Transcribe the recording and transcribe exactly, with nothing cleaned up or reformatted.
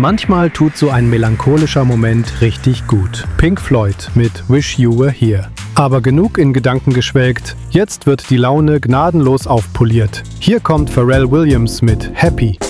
Manchmal tut so ein melancholischer Moment richtig gut. Pink Floyd mit Wish You Were Here. Aber genug in Gedanken geschwelgt, jetzt wird die Laune gnadenlos aufpoliert. Hier kommt Pharrell Williams mit Happy.